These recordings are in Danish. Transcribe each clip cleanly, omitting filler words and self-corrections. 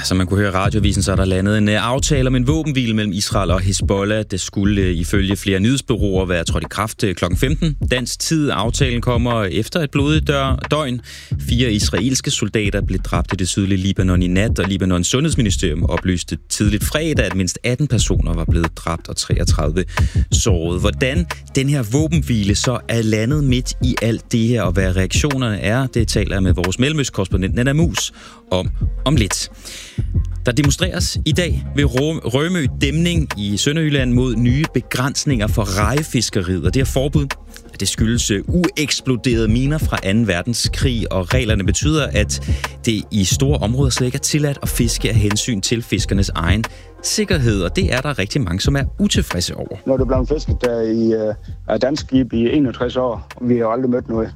Som man kunne høre i radiovisen, så er der landet en aftale om en våbenhvile mellem Israel og Hezbollah. Det skulle ifølge flere nyhedsbureauer være trådt i kraft kl. 15. Dansk tid. Aftalen kommer efter et blodigt døgn. 4 israelske soldater blev dræbt i det sydlige Libanon i nat, og Libanons sundhedsministerium oplyste tidligt fredag, at mindst 18 personer var blevet dræbt og 33 såret. Hvordan den her våbenhvile så er landet midt i alt det her, og hvad reaktionerne er, det taler jeg med vores mellemøstkorrespondent Nanna Mus om lidt. Der demonstreres i dag ved Rømø Dæmning i Sønderjylland mod nye begrænsninger for rejefiskeriet, og det her forbud, det skyldes ueksploderede miner fra 2. verdenskrig, og reglerne betyder, at det i store områder slet ikke er tilladt at fiske af hensyn til fiskernes egen sikkerhed, og det er der rigtig mange, som er utilfredse over. Når det blev fisket der i dansk skib i 61 år, vi har jo aldrig mødt noget,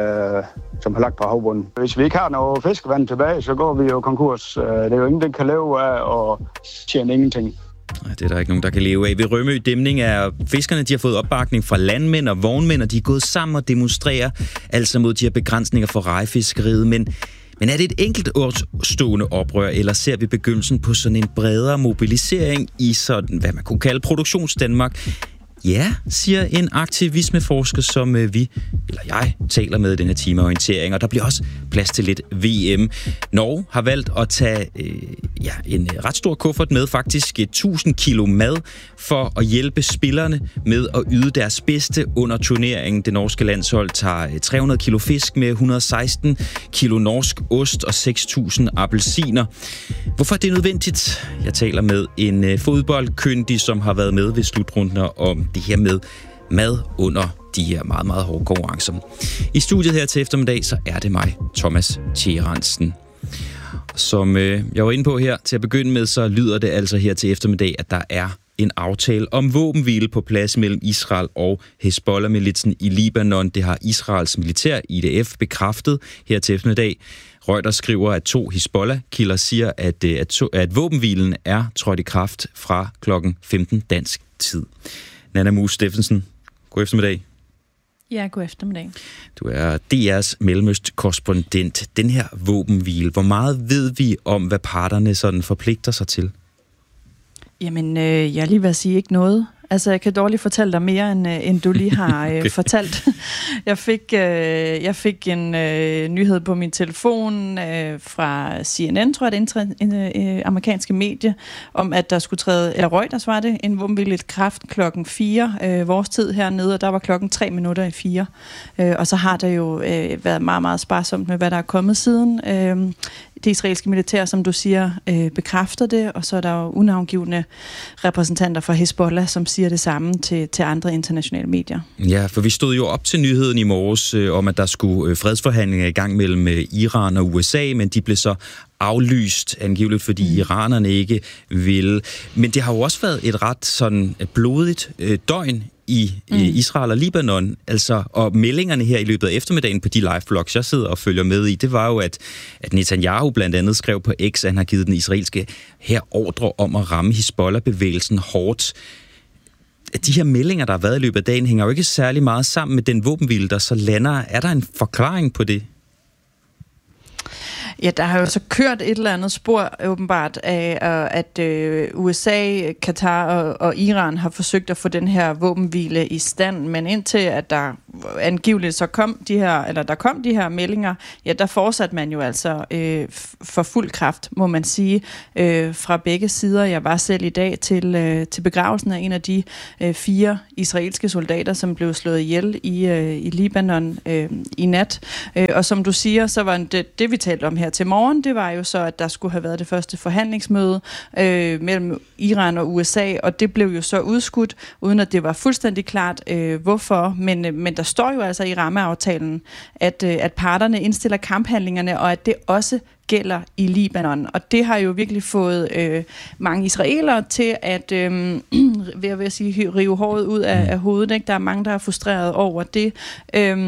som har lagt på havbunden. Hvis vi ikke har noget fiskevand tilbage, så går vi jo konkurs. Det er jo ingen, der kan leve af og tjene ingenting. Nej, det er der ikke nogen, der kan leve af. Ved Rømø Dæmning er fiskerne, de har fået opbakning fra landmænd og vognmænd, og de er gået sammen og demonstrerer altså mod de her begrænsninger for rejefiskeriet. Men er det et enkelt stående oprør, eller ser vi begyndelsen på sådan en bredere mobilisering i sådan, hvad man kunne kalde Produktionsdanmark? Ja, siger en aktivismeforsker, som jeg taler med i denne timeorientering, og der bliver også plads til lidt VM. Norge har valgt at tage en ret stor kuffert med, faktisk 1000 kilo mad, for at hjælpe spillerne med at yde deres bedste under turneringen. Det norske landshold tager 300 kilo fisk med, 116 kilo norsk ost og 6.000 appelsiner. Hvorfor er det nødvendigt? Jeg taler med en fodboldkyndig, som har været med ved slutrunder om det her med mad under de her meget, meget hårde konkurrencer. I studiet her til eftermiddag, så er det mig, Thomas Tjeransen. Som jeg var inde på her til at begynde med, så lyder det altså her til eftermiddag, at der er en aftale om våbenhvile på plads mellem Israel og Hezbollah-militsen i Libanon. Det har Israels militær, IDF, bekræftet her til eftermiddag. Reuters skriver, at 2 Hezbollah-kilder siger, at våbenhvilen er trådt i kraft fra klokken 15 dansk tid. Nanna Mus Steffensen, god eftermiddag. Ja, god eftermiddag. Du er DR's mellemøstkorrespondent. Den her våbenhvile, hvor meget ved vi om, hvad parterne sådan forpligter sig til? Jamen, jeg lige vil sige ikke noget. Altså, jeg kan dårligt fortælle dig mere, end du lige har fortalt. Jeg fik en nyhed på min telefon fra CNN, tror jeg, det amerikanske medie, om at der skulle træde, eller Reuters var det, en våbenhvile i kraft klokken 4, vores tid hernede, og der var klokken 3:03. Og så har der jo været meget, meget sparsomt med, hvad der er kommet siden. Det israelske militær, som du siger, bekræfter det, og så er der jo unavngivne repræsentanter fra Hezbollah, som siger det samme til andre internationale medier. Ja, for vi stod jo op til nyheden i morges om, at der skulle fredsforhandlinger i gang mellem Iran og USA, men de blev så aflyst, angiveligt fordi iranerne ikke ville. Men det har jo også været et ret sådan blodigt døgn i Israel og Libanon, altså, og meldingerne her i løbet af eftermiddagen på de live-blogs, jeg sidder og følger med i, det var jo, at Netanyahu blandt andet skrev på X, at han har givet den israelske her ordre om at ramme Hezbollah-bevægelsen hårdt. De her meldinger, der har været i løbet af dagen, hænger jo ikke særlig meget sammen med den våbenhvile, der så lander. Er der en forklaring på det? Ja, der har jo så kørt et eller andet spor åbenbart af, at USA, Katar og Iran har forsøgt at få den her våbenhvile i stand, men indtil at der angiveligt så kom de her meldinger, ja, der fortsatte man jo altså for fuld kraft, må man sige, fra begge sider. Jeg var selv i dag til begravelsen af en af de 4 israelske soldater, som blev slået ihjel i Libanon i nat. Og som du siger, så var det vi talte om her til morgen, det var jo så, at der skulle have været det første forhandlingsmøde mellem Iran og USA, og det blev jo så udskudt, uden at det var fuldstændig klart, hvorfor. Men der står jo altså i rammeaftalen, at parterne indstiller kamphandlingerne, og at det også gælder i Libanon. Og det har jo virkelig fået mange israelere til at rive håret ud af hovedet. Ikke? Der er mange, der er frustreret over det.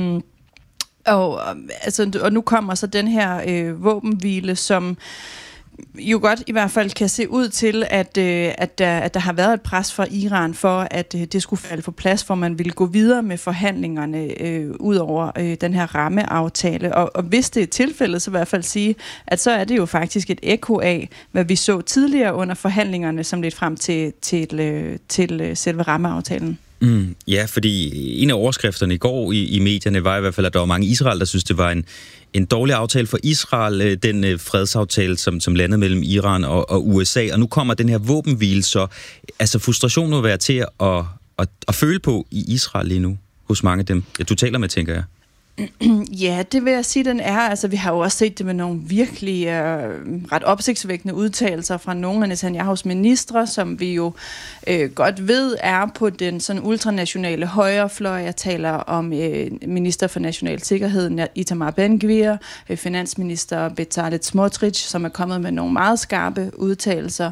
Og nu kommer så den her våbenhvile, som jo godt i hvert fald kan se ud til, at der har været et pres fra Iran for, at det skulle falde på plads, for man ville gå videre med forhandlingerne ud over den her rammeaftale. Og hvis det er tilfældet, så i hvert fald sige, at så er det jo faktisk et ekko af, hvad vi så tidligere under forhandlingerne, som ledte frem til selve rammeaftalen. Ja, fordi en af overskrifterne i går i medierne var i hvert fald, at der var mange i Israel, der synes, det var en dårlig aftale for Israel, den fredsaftale, som landede mellem Iran og USA. Og nu kommer den her våbenhvile, så altså frustrationen må være til at føle på i Israel lige nu, hos mange af dem, du taler med, tænker jeg. Ja, det vil jeg sige, den er. Altså, vi har jo også set det med nogle virkelig ret opsigtsvækkende udtalelser fra nogle af Netanyahus ministre, som vi jo godt ved er på den sådan ultranationale højrefløj. Jeg taler om minister for national sikkerhed, Itamar Ben-Gvir, finansminister Bezalel Smotrich, som er kommet med nogle meget skarpe udtalelser,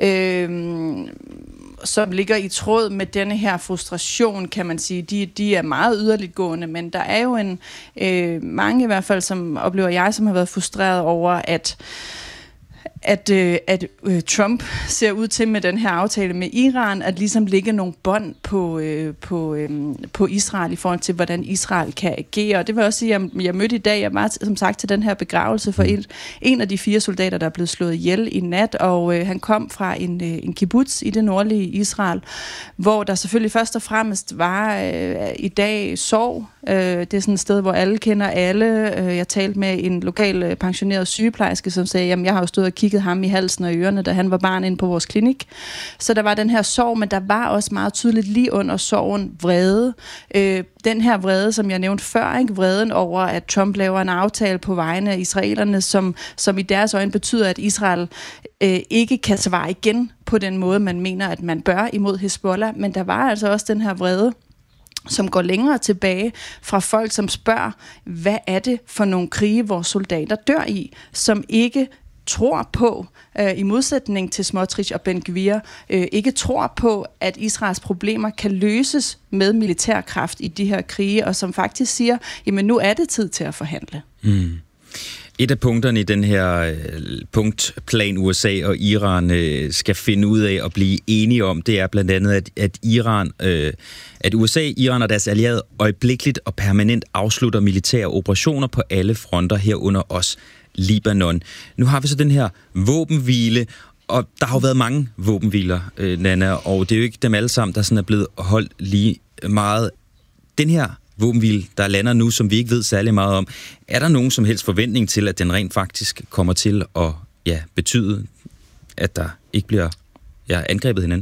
som ligger i tråd med denne her frustration, kan man sige. De er meget yderligtgående, men der er jo mange i hvert fald, som oplever jeg, som har været frustreret over, at Trump ser ud til med den her aftale med Iran, at ligesom ligge nogle bånd på Israel i forhold til, hvordan Israel kan agere. Og det vil også sige, at jeg mødte i dag, jeg var som sagt til den her begravelse for en af de 4 soldater, der er blevet slået ihjel i nat, og han kom fra en kibbutz i det nordlige Israel, hvor der selvfølgelig først og fremmest var i dag sorg. Det er sådan et sted, hvor alle kender alle. Jeg talte med en lokal pensioneret sygeplejerske, som sagde, jamen jeg har jo stået og kigget ham i halsen og ørerne, da han var barn inde på vores klinik. Så der var den her sorg, men der var også meget tydeligt lige under sorgen vrede. Den her vrede, som jeg nævnte før, ikke? Vreden over, at Trump laver en aftale på vegne af israelerne, som i deres øjne betyder, at Israel ikke kan svare igen på den måde, man mener, at man bør imod Hezbollah. Men der var altså også den her vrede, som går længere tilbage fra folk, som spørger, hvad er det for nogle krige, vores soldater dør i, som ikke tror på, i modsætning til Smotrich og Ben-Gvir, ikke tror på, at Israels problemer kan løses med militærkraft i de her krige, og som faktisk siger, jamen nu er det tid til at forhandle. Et af punkterne i den her punktplan, USA og Iran skal finde ud af at blive enige om, det er blandt andet, at USA, Iran og deres allierede øjeblikkeligt og permanent afslutter militære operationer på alle fronter, herunder også Libanon. Nu har vi så den her våbenhvile, og der har jo været mange våbenhviler, Nanna, og det er jo ikke dem alle sammen, der sådan er blevet holdt lige meget. Den her våbenhvile, der lander nu, som vi ikke ved særlig meget om, er der nogen som helst forventning til, at den rent faktisk kommer til at betyde, at der ikke bliver angrebet hinanden?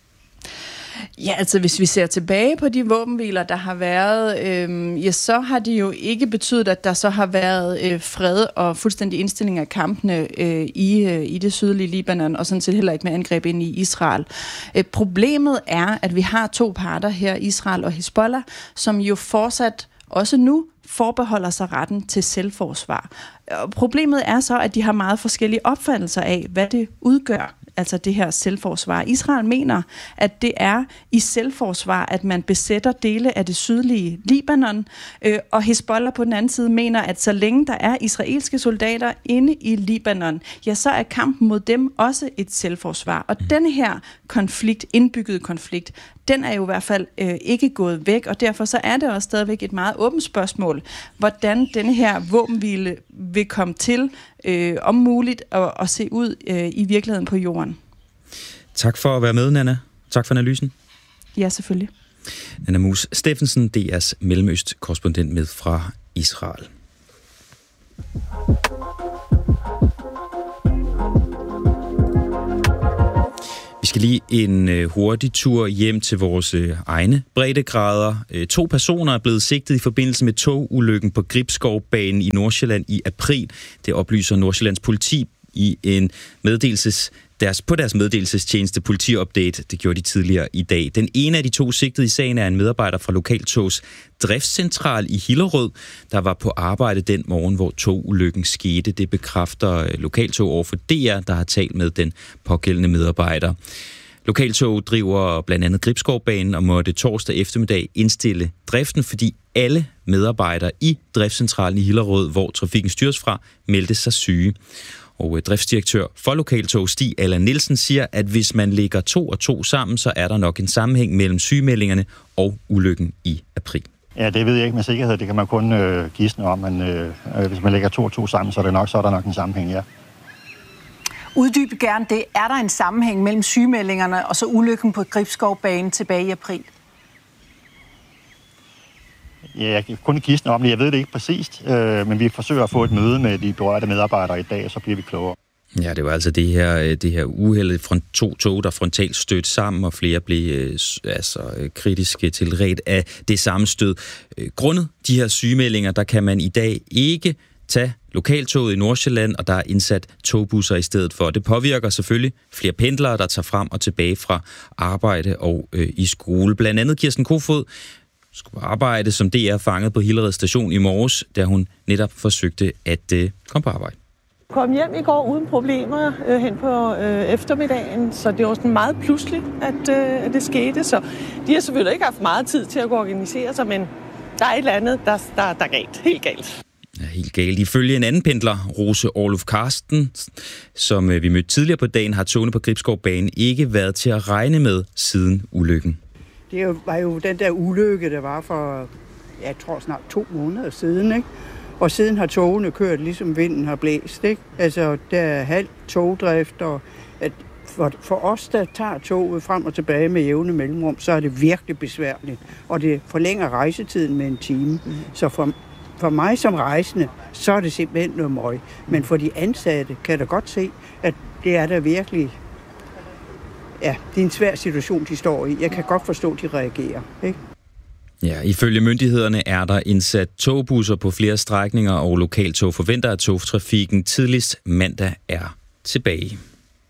Ja, altså hvis vi ser tilbage på de våbenhviler, der har været, så har de jo ikke betydet, at der så har været fred og fuldstændig indstilling af kampene i det sydlige Libanon, og sådan set heller ikke med angreb ind i Israel. Problemet er, at vi har 2 parter her, Israel og Hezbollah, som jo fortsat også nu forbeholder sig retten til selvforsvar. Problemet er så, at de har meget forskellige opfattelser af, hvad det udgør, altså det her selvforsvar. Israel mener, at det er i selvforsvar, at man besætter dele af det sydlige Libanon, og Hezbollah på den anden side mener, at så længe der er israelske soldater inde i Libanon, ja, så er kampen mod dem også et selvforsvar. Og denne her indbyggede konflikt, den er jo i hvert fald ikke gået væk, og derfor så er det også stadigvæk et meget åbent spørgsmål, hvordan denne her våbenhvile vil komme til, om muligt, at se ud i virkeligheden på jorden. Tak for at være med, Nanna. Tak for analysen. Ja, selvfølgelig. Nanna Mus Steffensen, DR's Mellemøst-korrespondent med fra Israel. Vi skal lige en hurtig tur hjem til vores egne breddegrader. 2 personer er blevet sigtet i forbindelse med togulykken på Gribskovbanen i Nordsjælland i april. Det oplyser Nordsjællands politi i en på deres meddelelsestjeneste Politiupdate. Det gjorde de tidligere i dag. Den ene af de 2 sigtede i sagen er en medarbejder fra Lokaltogs driftscentral i Hillerød, der var på arbejde den morgen, hvor togulykken skete. Det bekræfter Lokaltog over for DR, der har talt med den pågældende medarbejder. Lokaltog driver blandt andet Gribskovbanen og måtte torsdag eftermiddag indstille driften, fordi alle medarbejdere i driftscentralen i Hillerød, hvor trafikken styres fra, meldte sig syge. Og driftsdirektør for Lokaltog, Stig Allan Nielsen, siger, at hvis man lægger 2 og 2 sammen, så er der nok en sammenhæng mellem sygemeldingerne og ulykken i april. Ja, det ved jeg ikke med sikkerhed. Det kan man kun gisne om, men hvis man lægger 2 og 2 sammen, så er der nok en sammenhæng, ja. Uddyb gerne det. Er der en sammenhæng mellem sygemeldingerne og så ulykken på Gribskovbanen tilbage i april? Ja, jeg kan kun gisne om det. Jeg ved det ikke præcist, men vi forsøger at få et møde med de berørte medarbejdere i dag, og så bliver vi klogere. Ja, det var altså det her uheld fra 2 tog, der frontalt stødt sammen, og flere blev kritiske tilredt af det samme stød. Grundet de her sygemeldinger, der kan man i dag ikke tage lokaltoget i Nordsjælland, og der er indsat togbusser i stedet for. Det påvirker selvfølgelig flere pendlere, der tager frem og tilbage fra arbejde og i skole. Blandt andet Kirsten Kofod skulle arbejde som DR fanget på Hillerød station i morges, da hun netop forsøgte at komme på arbejde. Kom hjem i går uden problemer hen på eftermiddagen, så det var sådan meget pludseligt, at det skete. Så de har selvfølgelig ikke haft meget tid til at organisere sig, men der er et eller andet, der er galt. Helt galt. Ja, helt galt. Ifølge en anden pendler, Rose Orluf Karsten, som vi mødte tidligere på dagen, har togene på Gribskovbanen ikke været til at regne med siden ulykken. Det var jo den der ulykke, der var for, jeg tror snart 2 måneder siden, ikke? Og siden har togene kørt, ligesom vinden har blæst, ikke? Altså, der er halv togdrift, og at for os, der tager toget frem og tilbage med jævne mellemrum, så er det virkelig besværligt. Og det forlænger rejsetiden med 1 time. Så for mig som rejsende, så er det simpelthen noget møg. Men for de ansatte kan jeg da godt se, at det er der virkelig... Ja, det er en svær situation, de står i. Jeg kan godt forstå, at de reagerer, ikke? Ja, ifølge myndighederne er der indsat togbusser på flere strækninger, og Lokaltog forventer, at togtrafikken tidligst mandag er tilbage.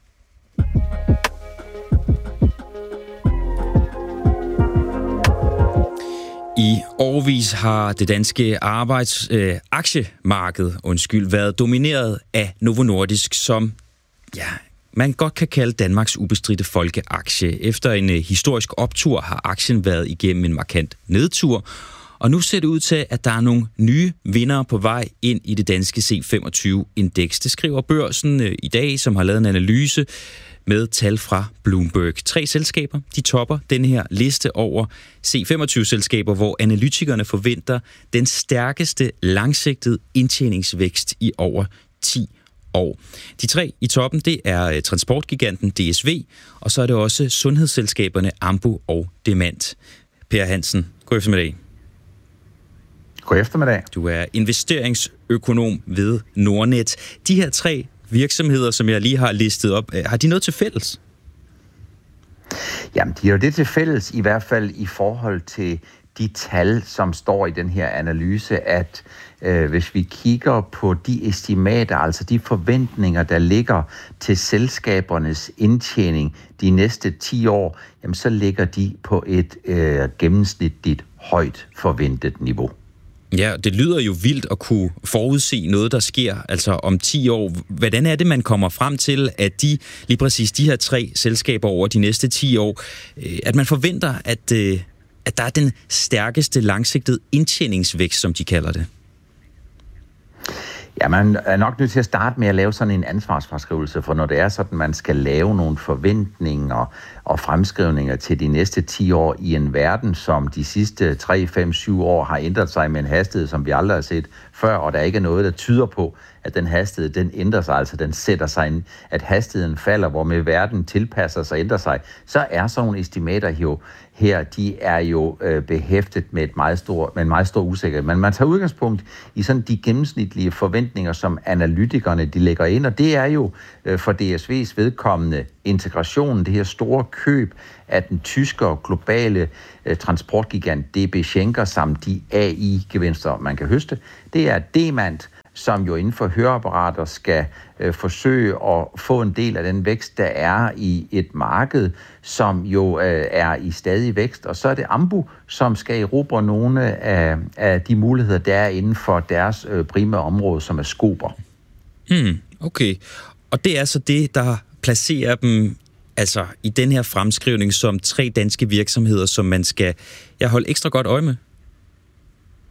I årevis har det danske aktiemarked været domineret af Novo Nordisk, som man godt kan kalde Danmarks ubestridte folkeaktie. Efter en historisk optur har aktien været igennem en markant nedtur, og nu ser det ud til, at der er nogle nye vindere på vej ind i det danske C25-indeks. Det skriver Børsen i dag, som har lavet en analyse med tal fra Bloomberg. 3 selskaber, de topper den her liste over C25-selskaber, hvor analytikerne forventer den stærkeste langsigtede indtjeningsvækst i over 10 år. De 3 i toppen, det er transportgiganten DSV, og så er det også sundhedsselskaberne Ambu og Demant. Per Hansen, god eftermiddag. God eftermiddag. Du er investeringsøkonom ved Nordnet. De her 3 virksomheder, som jeg lige har listet op, har de noget til fælles? Jamen, de har jo det til fælles, i hvert fald i forhold til de tal, som står i den her analyse, at hvis vi kigger på de estimater, altså de forventninger, der ligger til selskabernes indtjening de næste 10 år, jamen så ligger de på et gennemsnitligt højt forventet niveau. Ja, det lyder jo vildt at kunne forudse noget, der sker altså om 10 år. Hvordan er det, man kommer frem til, at lige præcis de her 3 selskaber over de næste 10 år, at man forventer, at der er den stærkeste langsigtede indtjeningsvækst, som de kalder det? Ja, man er nok nødt til at starte med at lave sådan en ansvarsfraskrivelse, for når det er sådan, man skal lave nogle forventninger og fremskrivninger til de næste 10 år i en verden, som de sidste 3, 5, 7 år har ændret sig med en hastighed, som vi aldrig har set før, og der ikke er noget, der tyder på, at den hastighed, den ændrer sig, altså den sætter sig ind, at hastigheden falder, hvor med verden tilpasser sig og ændrer sig, så er sådan nogle estimater jo her, de er jo behæftet med en meget stor usikkerhed. Men man tager udgangspunkt i sådan de gennemsnitlige forventninger, som analytikerne de lægger ind, og det er jo for DSV's vedkommende integrationen, det her store køb af den tyske og globale transportgigant DB Schenker samt de AI-gevinster, man kan høste. Det er Demant, som jo inden for høreapparater skal forsøge at få en del af den vækst, der er i et marked, som jo er i stadig vækst. Og så er det Ambu, som skal erobre nogle af de muligheder, der er inden for deres primære område, som er skober. Okay. Og det er så det, der placerer dem altså i den her fremskrivning som 3 danske virksomheder, som man skal holde ekstra godt øje med?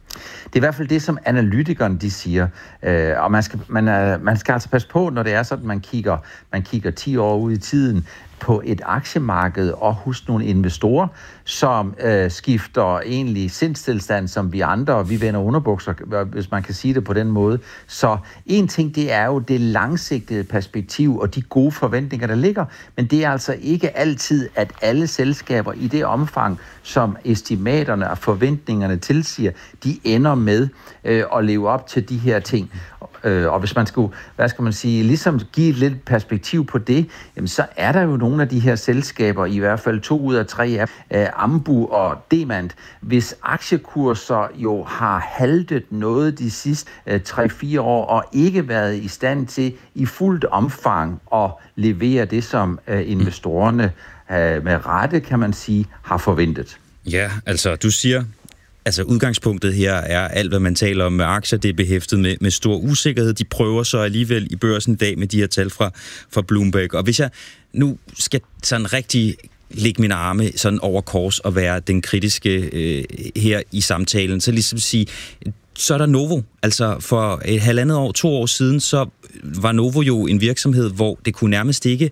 Det er i hvert fald det, som analytikerne de siger. Og man skal altså passe på, når det er sådan, man kigger 10 år ud i tiden på et aktiemarked og husk nogle investorer, som skifter egentlig sindstilstand, som vi andre, og vi vender underbukser, hvis man kan sige det på den måde. Så en ting, det er jo det langsigtede perspektiv og de gode forventninger, der ligger, men det er altså ikke altid, at alle selskaber i det omfang, som estimaterne og forventningerne tilsiger, de ender med at leve op til de her ting. Og hvis man skulle, ligesom give et lidt perspektiv på det, jamen så er der jo nogle af de her selskaber, i hvert fald 2 ud af 3 af Ambu og Demant, hvis aktiekurser jo har haltet noget de sidste 3-4 år, og ikke været i stand til i fuldt omfang at levere det, som investorerne med rette, kan man sige, har forventet. Ja, altså du siger... Altså udgangspunktet her er alt, hvad man taler om med aktier, det er behæftet med stor usikkerhed. De prøver så alligevel i børsen i dag med de her tal fra Bloomberg. Og hvis jeg nu skal sådan rigtig lægge mine arme sådan over kors og være den kritiske her i samtalen, så ligesom sige, så er der Novo. Altså for 1,5 år, 2 år siden, så var Novo jo en virksomhed, hvor det kunne nærmest ikke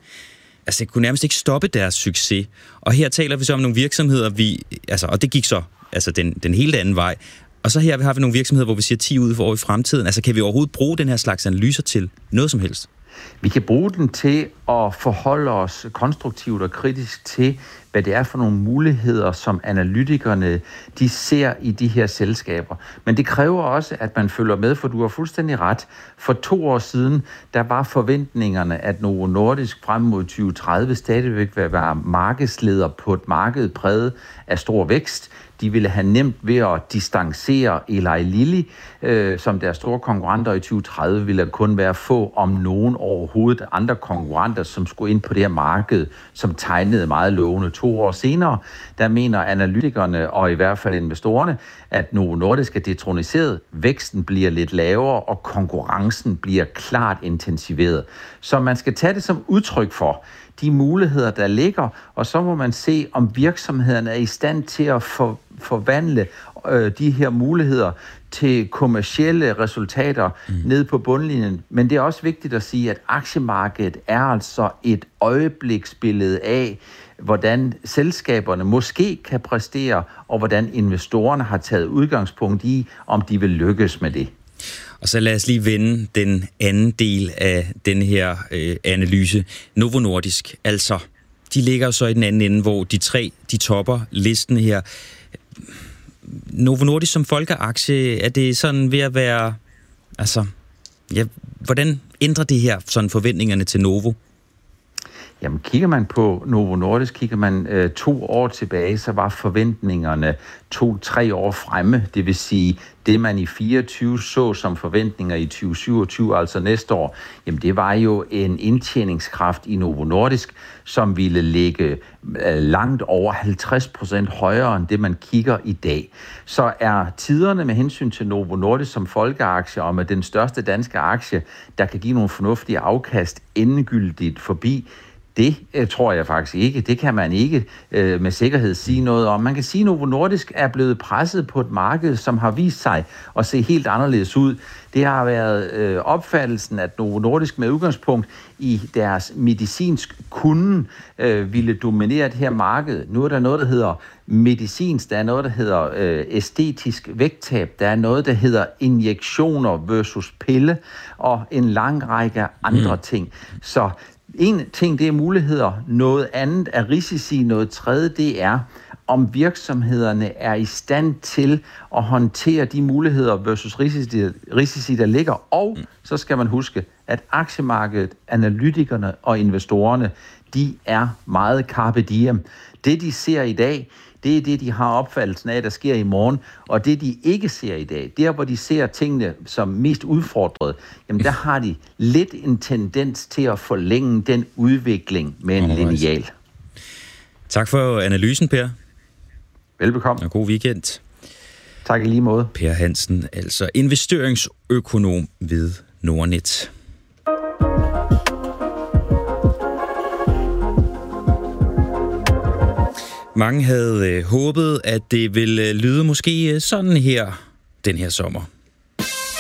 stoppe deres succes. Og her taler vi så om nogle virksomheder, og det gik så den helt anden vej. Og så her har vi nogle virksomheder, hvor vi siger 10 ud for år i fremtiden. Altså kan vi overhovedet bruge den her slags analyser til noget som helst? Vi kan bruge den til at forholde os konstruktivt og kritisk til, hvad det er for nogle muligheder, som analytikerne de ser i de her selskaber. Men det kræver også, at man følger med, for du har fuldstændig ret. For 2 år siden, der var forventningerne, at Novo Nordisk frem mod 2030 stadigvæk vil være markedsleder på et marked præget af stor vækst. De ville have nemt ved at distancere Eli Lilly, som deres store konkurrenter i 2030 ville kun være få, om nogen overhovedet andre konkurrenter, som skulle ind på det her marked, som tegnede meget lovende. 2 år senere, der mener analytikerne og i hvert fald investorerne, at Novo Nordisk er detroniseret, væksten bliver lidt lavere, og konkurrencen bliver klart intensiveret. Så man skal tage det som udtryk for de muligheder, der ligger, og så må man se, om virksomhederne er i stand til at forvandle de her muligheder til kommercielle resultater ned på bundlinjen. Men det er også vigtigt at sige, at aktiemarkedet er altså et øjebliksbillede af, hvordan selskaberne måske kan præstere, og hvordan investorerne har taget udgangspunkt i, om de vil lykkes med det. Og så lad os lige vende den anden del af den her analyse. Novo Nordisk, altså, de ligger jo så i den anden ende, hvor de topper listen her. Novo Nordisk som folkeaktie, er det sådan ved at være... Altså, ja, hvordan ændrer det her sådan forventningerne til Novo? Jamen, kigger man på Novo Nordisk, kigger man 2 år tilbage, så var forventningerne 2-3 år fremme. Det vil sige, det man i 24 så som forventninger i 2027, altså næste år, jamen det var jo en indtjeningskraft i Novo Nordisk, som ville ligge langt over 50% højere end det, man kigger i dag. Så er tiderne med hensyn til Novo Nordisk som folkeaktie og med den største danske aktie, der kan give nogle fornuftige afkast endegyldigt forbi. Det tror jeg faktisk ikke. Det kan man ikke med sikkerhed sige noget om. Man kan sige, at Novo Nordisk er blevet presset på et marked, som har vist sig at se helt anderledes ud. Det har været opfattelsen, at Novo Nordisk med udgangspunkt i deres medicinsk kunden ville dominere det her marked. Nu er der noget, der hedder medicinsk, der er noget, der hedder æstetisk vægttab, der er noget, der hedder injektioner versus pille, og en lang række andre ting. Så en ting, det er muligheder. Noget andet er risici. Noget tredje, det er, om virksomhederne er i stand til at håndtere de muligheder versus risici, der ligger. Og så skal man huske, at aktiemarkedet, analytikerne og investorerne, de er meget carpe diem. Det, de ser i dag, det er det, de har opfattelsen af, der sker i morgen. Og det, de ikke ser i dag, der hvor de ser tingene som mest udfordret, jamen der har de lidt en tendens til at forlænge den udvikling med en lineal. Tak for analysen, Per. Velbekomme. Og god weekend. Tak i lige måde. Per Hansen, altså investeringsøkonom ved Nordnet. Mange havde håbet, at det ville lyde måske sådan her den her sommer.